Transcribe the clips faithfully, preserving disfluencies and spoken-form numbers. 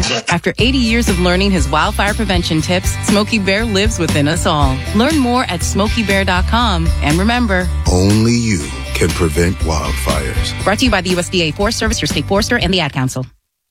After eighty years of learning his wildfire prevention tips, Smokey Bear lives within us all. Learn more at smokey bear dot com. And remember, only you can prevent wildfires. Brought to you by the U S D A Forest Service, your state forester, and the Ad Council.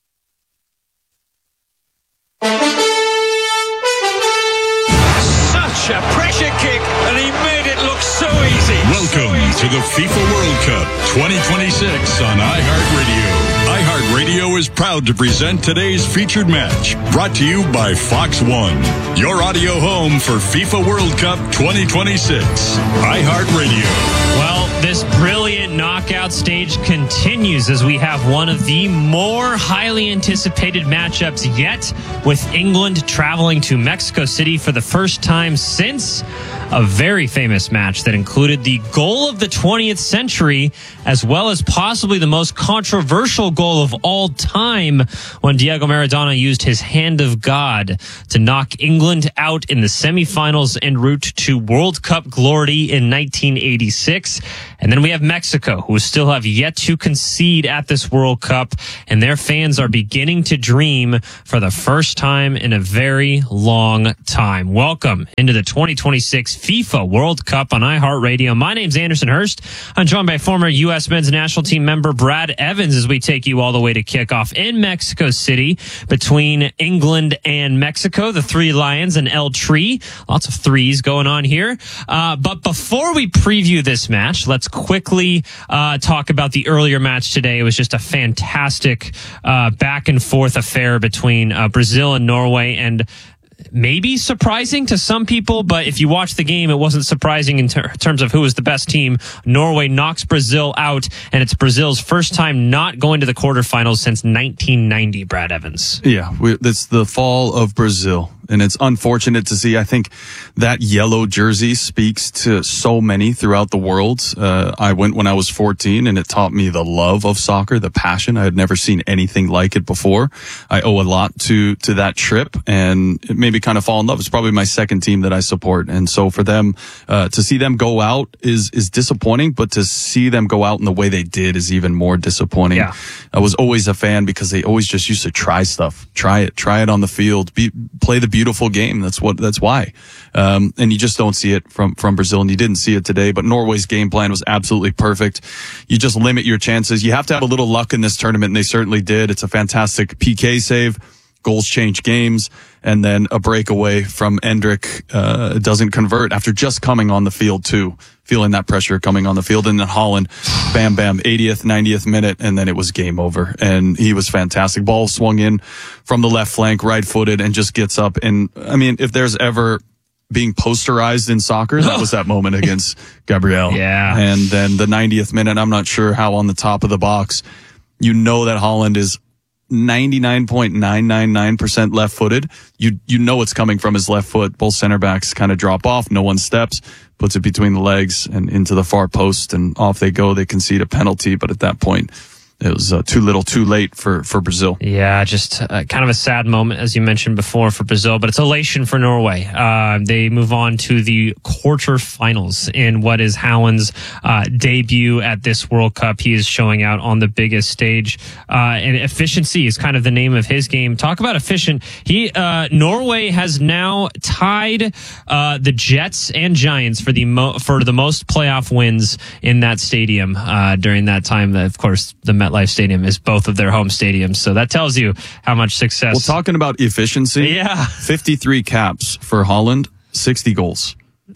Such a pressure kick, and he made it look so easy. Welcome so easy. to the FIFA World Cup twenty twenty-six on iHeartRadio. iHeartRadio is proud to present today's featured match, brought to you by Fox One, your audio home for FIFA World Cup twenty twenty-six. iHeartRadio. Well, this brilliant knockout stage continues as we have one of the more highly anticipated matchups yet, with England traveling to Mexico City for the first time since a very famous match that included the goal of the twentieth century, as well as possibly the most controversial goal of all time, when Diego Maradona used his hand of God to knock England out in the semifinals en route to World Cup glory in nineteen eighty-six. And then we have Mexico, who still have yet to concede at this World Cup, and their fans are beginning to dream for the first time in a very long time. Welcome into the twenty twenty-six FIFA World Cup on iHeartRadio. My name's Anderson Hurst. I'm joined by former U S men's national team member Brad Evans as we take you all the way to kickoff in Mexico City between England and Mexico, the Three Lions and El Tri. Lots of threes going on here. Uh, but before we preview this match, let's quickly uh, talk about the earlier match today. It was just a fantastic uh, back and forth affair between uh, Brazil and Norway, and maybe surprising to some people, but if you watch the game, it wasn't surprising in ter- terms of who was the best team. Norway knocks Brazil out, and it's Brazil's first time not going to the quarterfinals since nineteen ninety, Brad Evans. Yeah, we, it's the fall of Brazil, and it's unfortunate to see. I think that yellow jersey speaks to so many throughout the world. Uh, I went when I was fourteen, and it taught me the love of soccer, the passion. I had never seen anything like it before. I owe a lot to to that trip, and it made me kind of fall in love. It's probably my second team that I support, and so for them uh, to see them go out is is disappointing, but to see them go out in the way they did is even more disappointing. Yeah. I was always a fan because they always just used to try stuff, try it, try it on the field, be, play the beautiful game. That's what, that's why. Um, and you just don't see it from, from Brazil, and you didn't see it today, but Norway's game plan was absolutely perfect. You just limit your chances. You have to have a little luck in this tournament, and they certainly did. It's a fantastic P K save. Goals change games, and then a breakaway from Endrick uh, doesn't convert after just coming on the field too, feeling that pressure coming on the field. And then Holland, bam, bam, eightieth, ninetieth minute, and then it was game over. And he was fantastic. Ball swung in from the left flank, right-footed, and just gets up. And, I mean, if there's ever being posterized in soccer, that was that moment against Gabriel. Yeah. And then the ninetieth minute, I'm not sure how on the top of the box, you know that Holland is ninety-nine point nine nine nine percent left-footed. You you know it's coming from his left foot. Both center backs kind of drop off. No one steps, puts it between the legs and into the far post, and off they go. They concede a penalty, but at that point, it was uh, too little, too late for, for Brazil. Yeah, just uh, kind of a sad moment, as you mentioned before, for Brazil, but it's elation for Norway. Uh, they move on to the quarterfinals in what is Haaland's uh, debut at this World Cup. He is showing out on the biggest stage, uh, and efficiency is kind of the name of his game. Talk about efficient. He uh, Norway has now tied uh, the Jets and Giants for the mo- for the most playoff wins in that stadium uh, during that time. Of course, the Met MetLife Stadium is both of their home stadiums. So that tells you how much success. Well, talking about efficiency, yeah, fifty-three caps for Holland, sixty goals.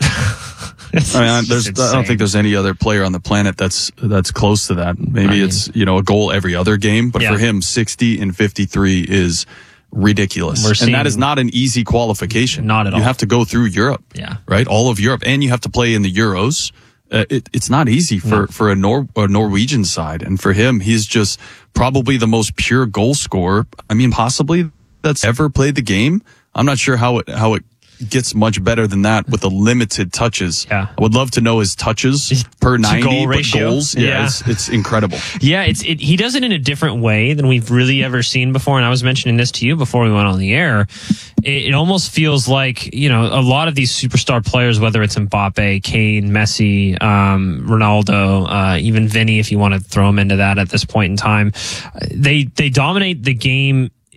I mean, there's, I don't think there's any other player on the planet that's that's close to that. Maybe I mean, it's, you know, a goal every other game, but yeah. for him, sixty and fifty-three is ridiculous. We're and that is not an easy qualification. Not at all. You have to go through Europe, yeah, right? All of Europe, and you have to play in the Euros. Uh, it, it's not easy for, no. for a, Nor, a Norwegian side. And for him, he's just probably the most pure goal scorer. I mean, possibly that's ever played the game. I'm not sure how it, how it gets much better than that with the limited touches. Yeah. I would love to know his touches per ninety, goal but ratio. goals. Yeah, yeah. It's, it's incredible. Yeah, it's it, he does it in a different way than we've really ever seen before. And I was mentioning this to you before we went on the air. It, it almost feels like, you know, a lot of these superstar players, whether it's Mbappe, Kane, Messi, um, Ronaldo, uh, even Vinny, if you want to throw him into that at this point in time, they they dominate the game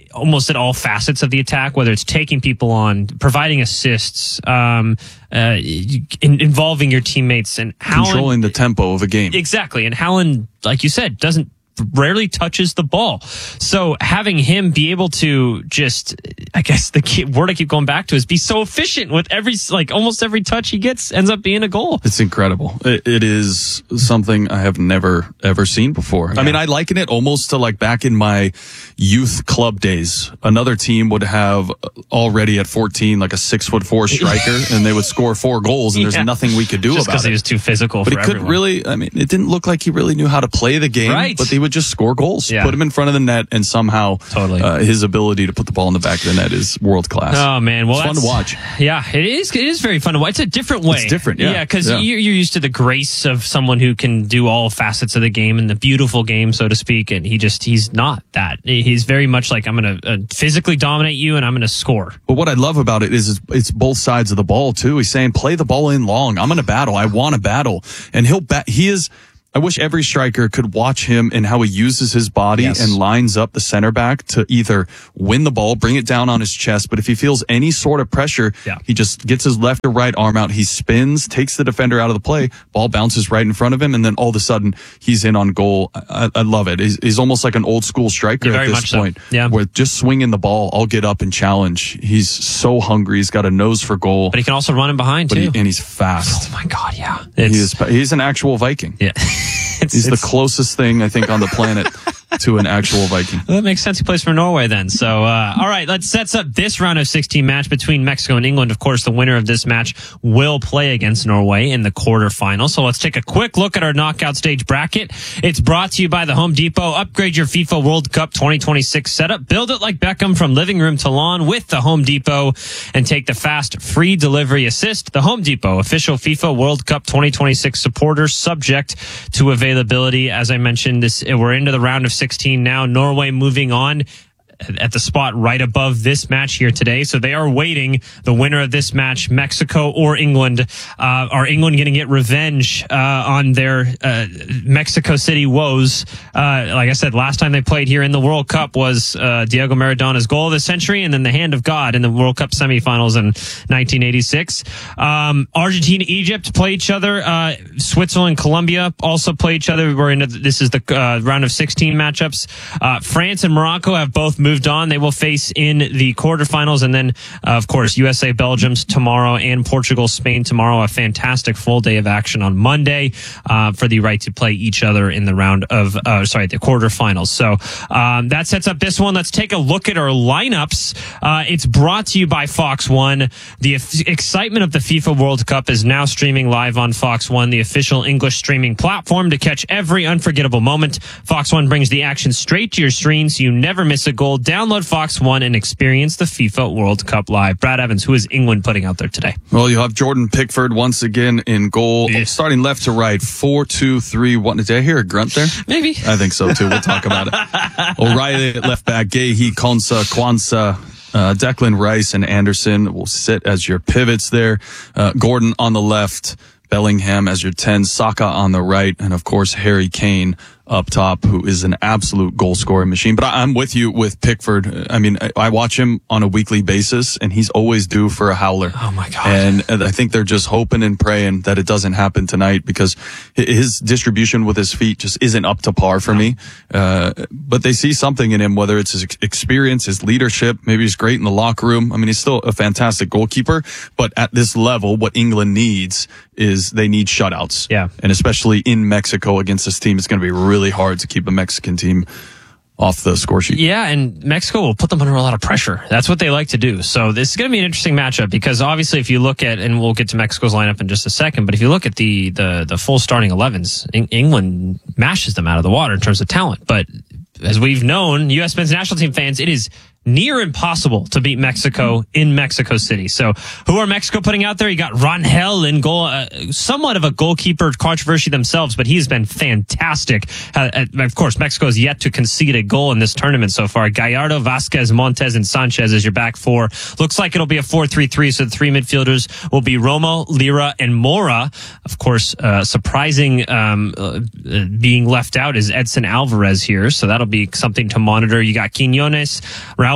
almost at all facets of the attack, whether it's taking people on, providing assists, um, uh, in, involving your teammates, and Haaland, controlling the tempo of a game. Exactly. And Haaland, like you said, doesn't rarely touches the ball. So having him be able to just, I guess the key word I keep going back to is be so efficient with every, like almost every touch he gets ends up being a goal. It's incredible. It, it is something I have never, ever seen before. Yeah. I mean, I liken it almost to like back in my youth club days. Another team would have already at fourteen, like a six foot four striker and they would score four goals and yeah. there's nothing we could do just about it. Because he was too physical but for he couldn't everyone. really, I mean, it didn't look like he really knew how to play the game, right. but they would just score goals, yeah. put him in front of the net, and somehow totally. uh, his ability to put the ball in the back of the net is world class. Oh man, well, it's fun to watch. Yeah, it is. It is very fun to watch. It's a different way. It's different, yeah. Yeah, because yeah. you're, you're used to the grace of someone who can do all facets of the game and the beautiful game, so to speak. And he just he's not that. He's very much like, I'm going to uh, physically dominate you, and I'm going to score. But what I love about it is, is it's both sides of the ball too. He's saying, play the ball in long. I'm going to battle. I want to battle, and he'll bat. He is. I wish every striker could watch him and how he uses his body yes. and lines up the center back to either win the ball, bring it down on his chest, but if he feels any sort of pressure, yeah. he just gets his left or right arm out, he spins, takes the defender out of the play, ball bounces right in front of him, and then all of a sudden he's in on goal. I, I love it. He's, he's almost like an old school striker yeah, at this point. So. Yeah. Where just swinging the ball, I'll get up and challenge. He's so hungry. He's got a nose for goal. But he can also run in behind, but too. He, and he's fast. Oh, my God, yeah. He is, he's an actual Viking. Yeah. It's, He's it's, the closest thing, I think, on the planet to an actual Viking. Well, that makes sense. He plays for Norway then. So, uh, all right, let's set up this round of sixteen match between Mexico and England. Of course, the winner of this match will play against Norway in the quarterfinal. So let's take a quick look at our knockout stage bracket. It's brought to you by the Home Depot. Upgrade your FIFA World Cup twenty twenty-six setup. Build it like Beckham from living room to lawn with the Home Depot and take the fast free delivery assist. The Home Depot, official FIFA World Cup twenty twenty-six supporter, subject to availability. As I mentioned, this we're into the round of sixteen now. Norway moving on at the spot right above this match here today. So they are waiting. The winner of this match, Mexico or England, uh, are England going to get revenge uh, on their uh, Mexico City woes? Uh, like I said, last time they played here in the World Cup was uh, Diego Maradona's goal of the century, and then the hand of God in the World Cup semifinals in nineteen eighty-six. Um, Argentina, Egypt play each other. Uh, Switzerland, Colombia also play each other. We're into this is the uh, round of sixteen matchups. Uh, France and Morocco have both moved moved on. They will face in the quarterfinals, and then uh, of course U S A Belgium's tomorrow and Portugal Spain tomorrow. A fantastic full day of action on Monday uh, for the right to play each other in the round of uh, sorry the quarterfinals. So um, that sets up this one. Let's take a look at our lineups. Uh, it's brought to you by Fox One. The f- excitement of the FIFA World Cup is now streaming live on Fox One, the official English streaming platform to catch every unforgettable moment. Fox One brings the action straight to your screen so you never miss a goal. Download Fox One and experience the FIFA World Cup live. Brad Evans, who is England putting out there today? Well, you have Jordan Pickford once again in goal, yeah. starting left to right, four, two, three, one. Did I hear a grunt there? Maybe. I think so too. We'll talk about it. O'Reilly at left back, Gehi, Konsa, Kwanzaa, uh, Declan Rice, and Anderson will sit as your pivots there. Uh, Gordon on the left, Bellingham as your ten, Saka on the right, and of course Harry Kane up top, who is an absolute goal scoring machine. But I, I'm with you with Pickford. I mean, I, I watch him on a weekly basis, and he's always due for a howler. Oh my God. And, and I think they're just hoping and praying that it doesn't happen tonight, because his distribution with his feet just isn't up to par for no. me. Uh, but they see something in him, whether it's his experience, his leadership. Maybe he's great in the locker room. I mean, he's still a fantastic goalkeeper, but at this level, what England needs is they need shutouts. Yeah. And especially in Mexico against this team, it's going to be really hard to keep a Mexican team off the score sheet. Yeah, and Mexico will put them under a lot of pressure. That's what they like to do. So this is going to be an interesting matchup, because obviously if you look at, and we'll get to Mexico's lineup in just a second, but if you look at the the, the full starting elevens, England mashes them out of the water in terms of talent. But as we've known, U S men's national team fans, it is near impossible to beat Mexico in Mexico City. So who are Mexico putting out there? You got Rangel in goal, uh, somewhat of a goalkeeper controversy themselves, but he's been fantastic. Uh, of course, Mexico has yet to concede a goal in this tournament so far. Gallardo, Vasquez, Montes, and Sanchez is your back four. Looks like it'll be a four three three, so the three midfielders will be Romo, Lira, and Mora. Of course, uh, surprising um, uh, being left out is Edson Alvarez here, so that'll be something to monitor. You got Quiñones, Raul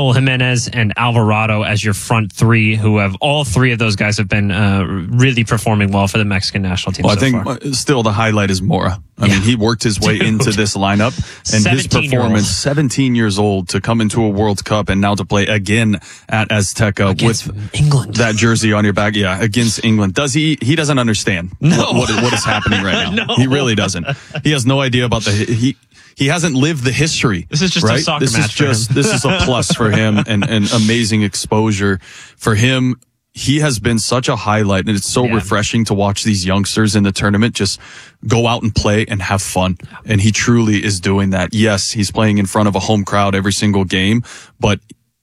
Raul Jimenez and Alvarado as your front three, who have all three of those guys have been uh, really performing well for the Mexican national team. Well, so I think far. still the highlight is Mora. I Yeah. mean, he worked his way Dude. into this lineup, and his performance, seventeen years old, to come into a World Cup and now to play again at Azteca Against with England. that jersey on your back. Yeah, against England. Does he? He doesn't understand No. what, what, what is happening right now. No. He really doesn't. He has no idea about the he. He hasn't lived the history. This is just a right? soccer this match is for just him. this is a plus for him and, and amazing exposure for him. He has been such a highlight, and it's so Yeah. refreshing to watch these youngsters in the tournament just go out and play and have fun. And he truly is doing that. Yes, he's playing in front of a home crowd every single game, but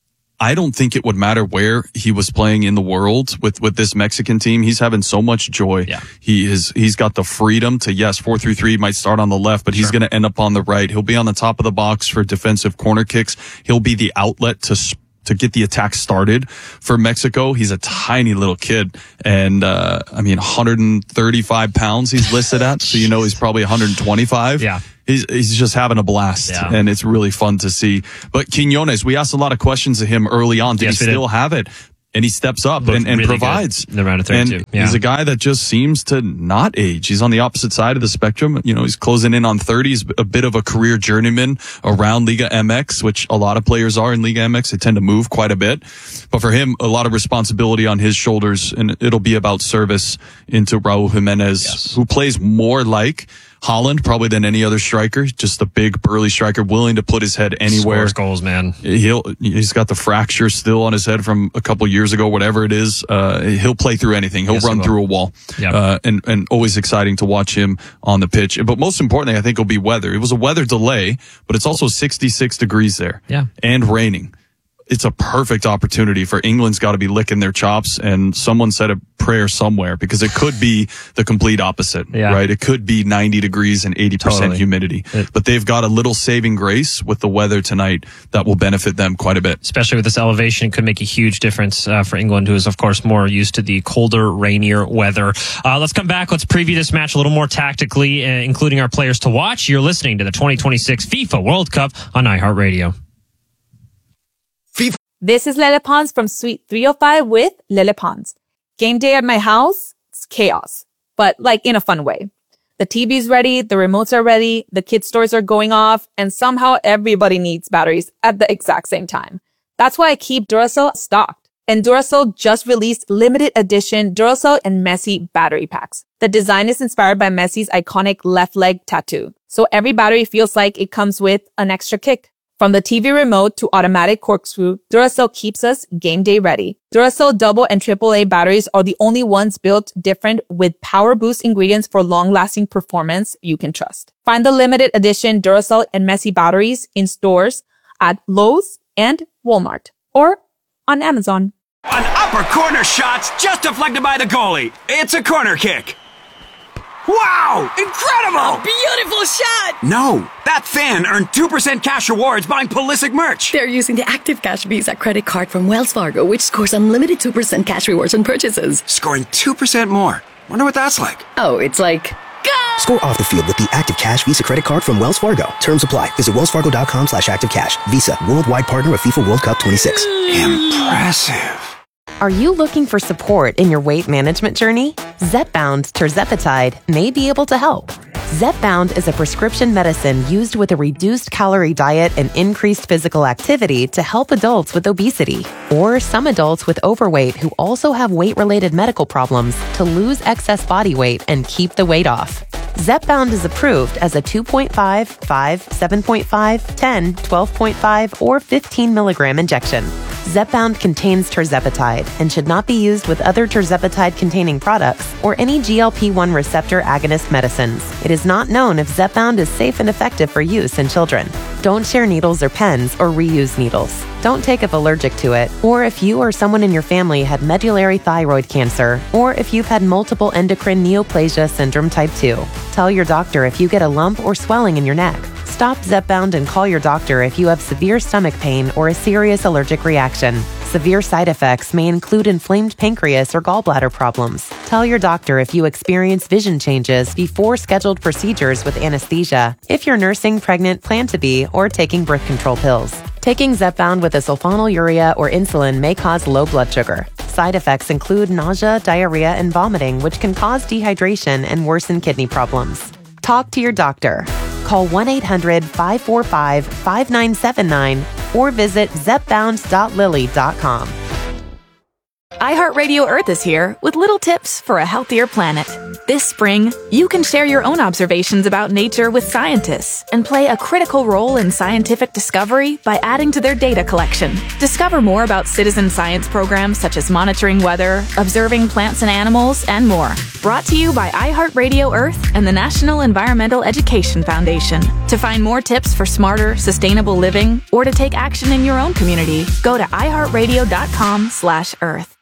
I don't think it would matter where he was playing in the world with, with this Mexican team. He's having so much joy. Yeah. He is, he's got the freedom to, yes, four three three might start on the left, but he's Sure. going to end up on the right. He'll be on the top of the box for defensive corner kicks. He'll be the outlet to sp- to get the attack started for Mexico. He's a tiny little kid, and uh I mean one hundred thirty-five pounds he's listed at, so you know he's probably one hundred twenty-five. Yeah. He's he's just having a blast, Yeah. and it's really fun to see. But Quiñones, we asked a lot of questions of him early on. Did Yes, he we did. still have it? And he steps up Looked and, and really provides. good in the round of and thirty-two. Yeah. he's a guy that just seems to not age. He's on the opposite side of the spectrum. You know, he's closing in on thirty. He's a bit of a career journeyman around Liga M X, which a lot of players are in Liga M X. They tend to move quite a bit. But for him, a lot of responsibility on his shoulders, and it'll be about service into Raul Jimenez, Yes. who plays more like Haaland probably than any other striker. Just a big burly striker willing to put his head anywhere. Scores goals, man. He'll, he's got the fracture still on his head from a couple years ago, whatever it is. Uh, he'll play through anything. He'll Yes, he run will. through a wall. Yep. Uh, and, and always exciting to watch him on the pitch. But most importantly, I think will be weather. It was a weather delay, but it's also sixty-six degrees there. Yeah. And raining. It's a perfect opportunity for England's got to be licking their chops, and someone said a prayer somewhere, because it could be the complete opposite, Yeah. right? It could be ninety degrees and eighty percent Totally. humidity, It- but they've got a little saving grace with the weather tonight that will benefit them quite a bit. Especially with this elevation, it could make a huge difference uh, for England, who is, of course, more used to the colder, rainier weather. Uh, let's come back. Let's preview this match a little more tactically, uh, including our players to watch. You're listening to the twenty twenty-six FIFA World Cup on iHeartRadio. This is Lele Pons from Suite three oh five with Lele Pons. Game day at my house, it's chaos, but like in a fun way. The T V's ready, the remotes are ready, the kids' stores are going off, and somehow everybody needs batteries at the exact same time. That's why I keep Duracell stocked. And Duracell just released limited edition Duracell and Messi battery packs. The design is inspired by Messi's iconic left leg tattoo, so every battery feels like it comes with an extra kick. From the T V remote to automatic corkscrew, Duracell keeps us game day ready. Duracell double and triple A batteries are the only ones built different with power boost ingredients for long-lasting performance you can trust. Find the limited edition Duracell and Messi batteries in stores at Lowe's and Walmart or on Amazon. An upper corner shot's just deflected by the goalie. It's a corner kick. Wow! Incredible! Beautiful shot! No, that fan earned two percent cash rewards buying Pulisic merch. They're using the Active Cash Visa credit card from Wells Fargo, which scores unlimited two percent cash rewards on purchases. Scoring two percent more. Wonder what that's like. Oh, it's like... Go! Score off the field with the Active Cash Visa credit card from Wells Fargo. Terms apply. Visit wellsfargo.com slash active cash. Visa, worldwide partner of FIFA World Cup twenty-six. Impressive. Are you looking for support in your weight management journey? Zepbound tirzepatide may be able to help. Zepbound is a prescription medicine used with a reduced calorie diet and increased physical activity to help adults with obesity, or some adults with overweight who also have weight-related medical problems to lose excess body weight and keep the weight off. Zepbound is approved as a two point five, five, seven point five, ten, twelve point five, or fifteen milligram injection. Zepbound contains tirzepatide and should not be used with other tirzepatide-containing products or any G L P one receptor agonist medicines. It is not known if Zepbound is safe and effective for use in children. Don't share needles or pens or reuse needles. Don't take if allergic to it, or if you or someone in your family had medullary thyroid cancer, or if you've had multiple endocrine neoplasia syndrome type two. Tell your doctor if you get a lump or swelling in your neck. Stop Zepbound and call your doctor if you have severe stomach pain or a serious allergic reaction. Severe side effects may include inflamed pancreas or gallbladder problems. Tell your doctor if you experience vision changes before scheduled procedures with anesthesia, if you're nursing, pregnant, plan to be, or taking birth control pills. Taking Zepbound with a sulfonylurea or insulin may cause low blood sugar. Side effects include nausea, diarrhea, and vomiting, which can cause dehydration and worsen kidney problems. Talk to your doctor. Call one eight hundred five four five five nine seven nine or visit zepbound dot lilly dot com. iHeartRadio Earth is here with little tips for a healthier planet. This spring, you can share your own observations about nature with scientists and play a critical role in scientific discovery by adding to their data collection. Discover more about citizen science programs such as monitoring weather, observing plants and animals, and more. Brought to you by iHeartRadio Earth and the National Environmental Education Foundation. To find more tips for smarter, sustainable living or to take action in your own community, go to iHeartRadio.com slash Earth.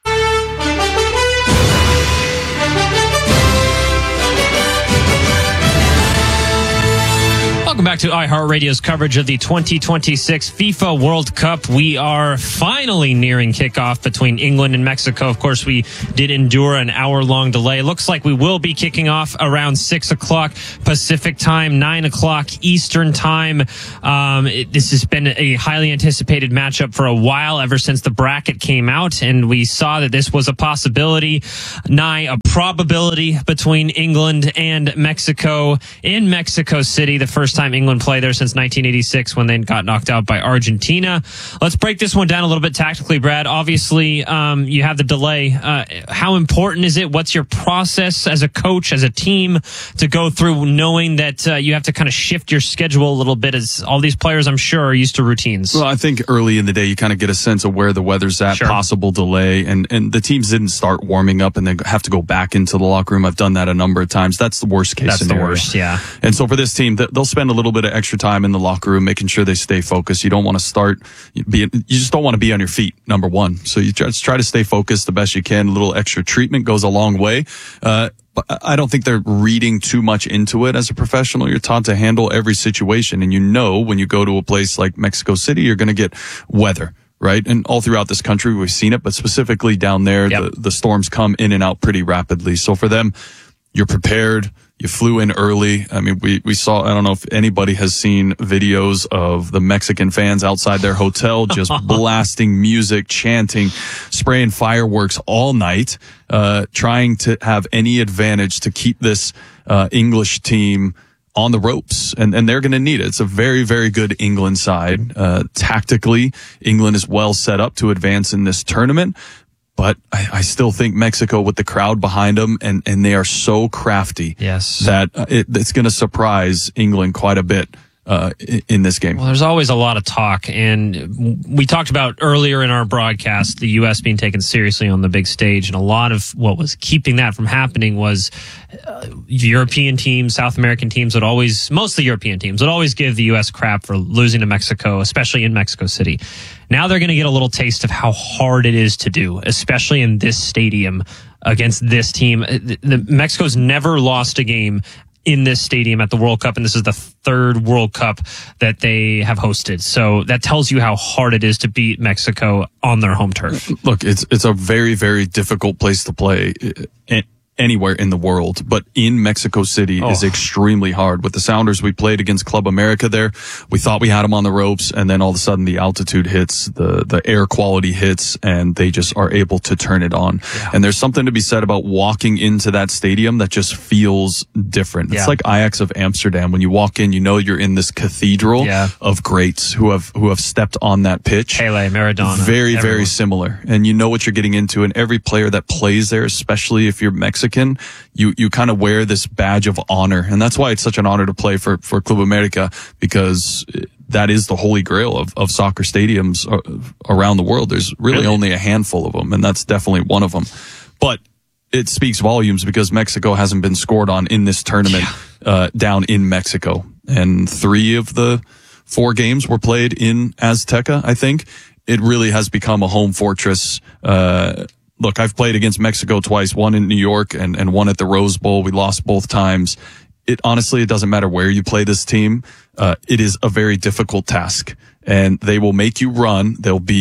Welcome back to iHeartRadio's coverage of the twenty twenty-six FIFA World Cup. We are finally nearing kickoff between England and Mexico. Of course, we did endure an hour-long delay. It looks like we will be kicking off around six o'clock Pacific time, nine o'clock Eastern time. Um, it, this has been a highly anticipated matchup for a while, ever since the bracket came out, and we saw that this was a possibility, nigh a probability, between England and Mexico in Mexico City, the first time England played there since nineteen eighty-six when they got knocked out by Argentina. Let's break this one down a little bit tactically, Brad. Obviously, um, you have the delay. Uh, how important is it? What's your process as a coach, as a team, to go through knowing that uh, you have to kind of shift your schedule a little bit, as all these players, I'm sure, are used to routines? Well, I think early in the day, you kind of get a sense of where the weather's at, Sure. possible delay, and, and the teams didn't start warming up and they have to go back into the locker room. I've done that a number of times. That's the worst case That's scenario. the worst, yeah. And so for this team, they'll spend a little bit of extra time in the locker room, making sure they stay focused. You don't want to start, be, you just don't want to be on your feet, number one. So you just try to stay focused the best you can. A little extra treatment goes a long way. Uh, but I don't think they're reading too much into it as a professional. You're taught to handle every situation. And you know, when you go to a place like Mexico City, you're going to get weather. Right. And all throughout this country, we've seen it, but specifically down there, yep. the, the storms come in and out pretty rapidly. So for them, you're prepared. You flew in early. I mean, we, we saw, I don't know if anybody has seen videos of the Mexican fans outside their hotel, just blasting music, chanting, spraying fireworks all night, uh, trying to have any advantage to keep this, uh, English team on the ropes, and, and they're going to need it. It's a very, very good England side. Uh, tactically, England is well set up to advance in this tournament, but I, I still think Mexico, with the crowd behind them, and, and they are so crafty, yes, that it, it's going to surprise England quite a bit. Uh, in this game. Well, there's always a lot of talk, and we talked about earlier in our broadcast the U S being taken seriously on the big stage, and a lot of what was keeping that from happening was uh, European teams, South American teams would always, mostly European teams, would always give the U S crap for losing to Mexico, especially in Mexico City. Now they're going to get a little taste of how hard it is to do, especially in this stadium against this team. The, the, Mexico's never lost a game in this stadium at the World Cup, and this is the third World Cup that they have hosted. So that tells you how hard it is to beat Mexico on their home turf. Look, it's it's a very, very difficult place to play anywhere in the world, but in Mexico City oh. is extremely hard. With the Sounders, we played against Club America there. We thought we had them on the ropes, and then all of a sudden the altitude hits, the, the air quality hits, and they just are able to turn it on. Yeah. And there's something to be said about walking into that stadium that just feels different. Yeah. It's like Ajax of Amsterdam. When you walk in, you know you're in this cathedral yeah. of greats who have, who have stepped on that pitch. Pele, Maradona. Very, everyone. very similar. And you know what you're getting into, and every player that plays there, especially if you're Mexican, you, you kind of wear this badge of honor. And that's why it's such an honor to play for, for Club America, because that is the holy grail of, of soccer stadiums around the world. There's really, really only a handful of them, and that's definitely one of them. But it speaks volumes because Mexico hasn't been scored on in this tournament, yeah. uh, down in Mexico. And three of the four games were played in Azteca, I think. It really has become a home fortress, uh, Look, I've played against Mexico twice, one in New York and, and one at the Rose Bowl. We lost both times. It honestly, it doesn't matter where you play this team. Uh, it is a very difficult task, and they will make you run. They'll be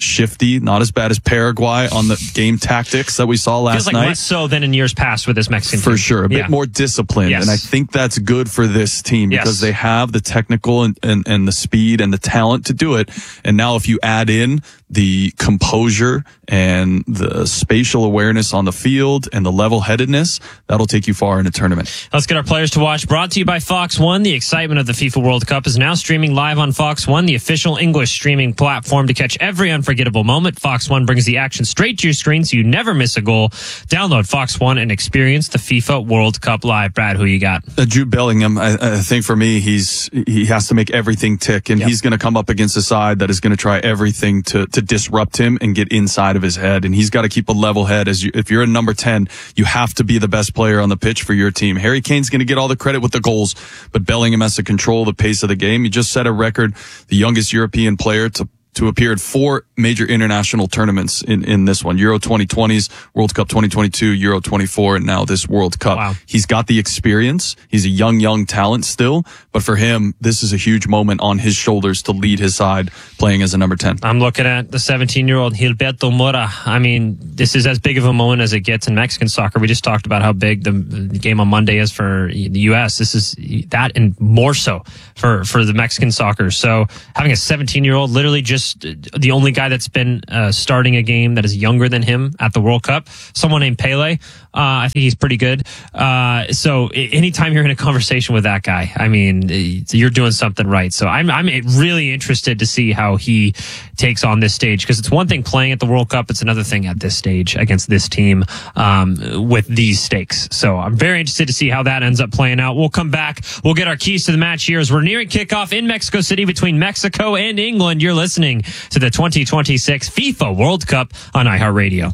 shifty, not as bad as Paraguay on the game tactics that we saw last Feels like night. less so than in years past with this Mexican For team. sure. A bit Yeah. more disciplined. Yes. And I think that's good for this team because Yes. they have the technical and, and, and the speed and the talent to do it. And now if you add in the composure and the spatial awareness on the field and the level-headedness, that'll take you far in a tournament. Let's get our players to watch. Brought to you by Fox One. The excitement of the FIFA World Cup is now streaming live on Fox One, the official English streaming platform to catch every unforgettable moment. Fox One brings the action straight to your screen so you never miss a goal. Download Fox One and experience the FIFA World Cup live. Brad, who you got? Uh, Jude Bellingham, I, I think for me, he's he has to make everything tick, and Yep. he's going to come up against a side that is going to try everything to to disrupt him and get inside of his head, and he's got to keep a level head. As you, if you're a number ten, you have to be the best player on the pitch for your team. Harry Kane's going to get all the credit with the goals, but Bellingham has to control the pace of the game. He just set a record, the youngest European player to to appear at four major international tournaments in, in this one. Euro twenty twenties, World Cup twenty twenty-two, Euro twenty-four, and now this World Cup. Wow. He's got the experience. He's a young, young talent still. But for him, this is a huge moment on his shoulders to lead his side playing as a number ten. I'm looking at the seventeen-year-old Gilberto Mora. I mean, this is as big of a moment as it gets in Mexican soccer. We just talked about how big the, the game on Monday is for the U S. This is that and more so for, for the Mexican soccer. So having a seventeen-year-old, literally just the only guy that's been uh, starting a game that is younger than him at the World Cup, someone named Pele. Uh, I think he's pretty good. Uh, so anytime you're in a conversation with that guy, I mean, you're doing something right. So I'm, I'm really interested to see how he takes on this stage, because it's one thing playing at the World Cup. It's another thing at this stage against this team, um, with these stakes. So I'm very interested to see how that ends up playing out. We'll come back. We'll get our keys to the match here as we're nearing kickoff in Mexico City between Mexico and England. You're listening to the twenty twenty-six FIFA World Cup on iHeartRadio.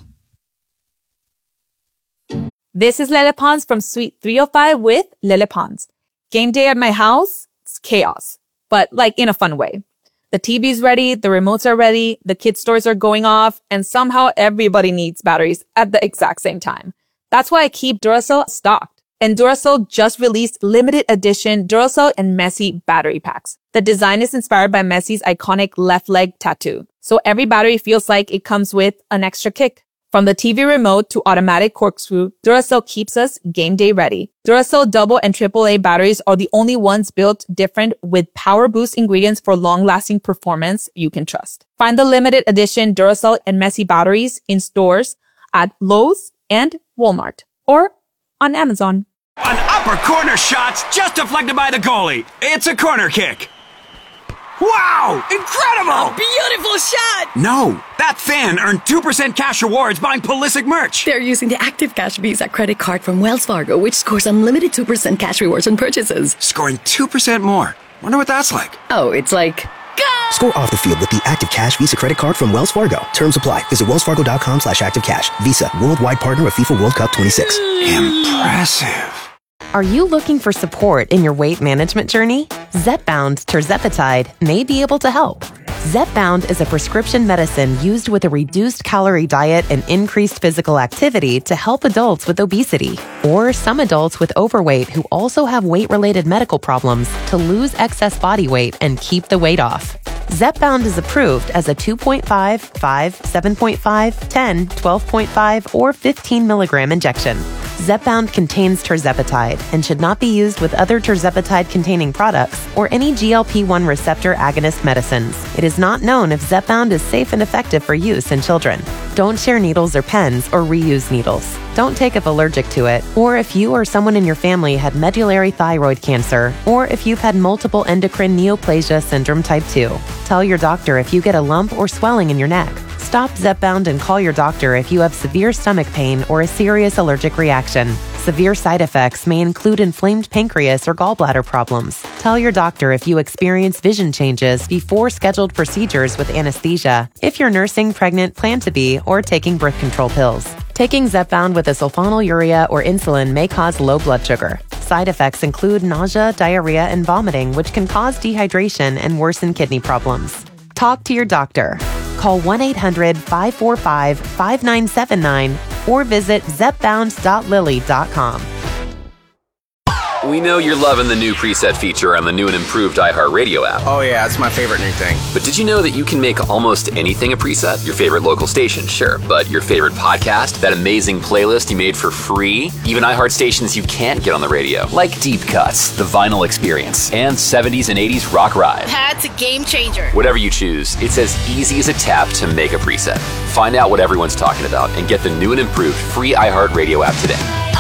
This is Lele Pons from Suite three oh five with Lele Pons. Game day at my house, it's chaos, but like in a fun way. The T V's ready, the remotes are ready, the kids' stores are going off, and somehow everybody needs batteries at the exact same time. That's why I keep Duracell stocked. And Duracell just released limited edition Duracell and Messi battery packs. The design is inspired by Messi's iconic left leg tattoo. So every battery feels like it comes with an extra kick. From the T V remote to automatic corkscrew, Duracell keeps us game day ready. Duracell double and triple A batteries are the only ones built different with power boost ingredients for long-lasting performance you can trust. Find the limited edition Duracell and Messi batteries in stores at Lowe's and Walmart or on Amazon. An upper corner shot's just deflected by the goalie. It's a corner kick. Wow! Incredible! Beautiful shot! No, that fan earned two percent cash rewards buying Pulisic merch. They're using the Active Cash Visa credit card from Wells Fargo, which scores unlimited two percent cash rewards on purchases. Scoring two percent more. Wonder what that's like. Oh, it's like... Score off the field with the Active Cash Visa credit card from Wells Fargo. Terms apply. Visit wellsfargo.com slash activecash. Visa, worldwide partner of FIFA World Cup twenty-six. Impressive. Are you looking for support in your weight management journey? Zepbound tirzepatide may be able to help. Zepbound is a prescription medicine used with a reduced calorie diet and increased physical activity to help adults with obesity or some adults with overweight who also have weight-related medical problems to lose excess body weight and keep the weight off. Zepbound is approved as a two point five, five, seven point five, ten, twelve point five, or fifteen milligram injection. Zepbound contains tirzepatide and should not be used with other tirzepatide-containing products or any G L P one receptor agonist medicines. It is not known if Zepbound is safe and effective for use in children. Don't share needles or pens or reuse needles. Don't take if allergic to it, or if you or someone in your family had medullary thyroid cancer, or if you've had multiple endocrine neoplasia syndrome type two. Tell your doctor if you get a lump or swelling in your neck. Stop Zepbound and call your doctor if you have severe stomach pain or a serious allergic reaction. Severe side effects may include inflamed pancreas or gallbladder problems. Tell your doctor if you experience vision changes before scheduled procedures with anesthesia, if you're nursing, pregnant, plan to be, or taking birth control pills. Taking Zepbound with a sulfonylurea or insulin may cause low blood sugar. Side effects include nausea, diarrhea, and vomiting, which can cause dehydration and worsen kidney problems. Talk to your doctor. Call one eight hundred, five four five, five nine seven nine or visit zepbound dot lilly dot com. We know you're loving the new preset feature on the new and improved iHeartRadio app. Oh yeah, it's my favorite new thing. But did you know that you can make almost anything a preset? Your favorite local station, sure, but your favorite podcast, that amazing playlist you made for free, even iHeart stations you can't get on the radio, like Deep Cuts, The Vinyl Experience, and seventies and eighties Rock Ride. That's a game changer. Whatever you choose, it's as easy as a tap to make a preset. Find out what everyone's talking about and get the new and improved free iHeartRadio app today.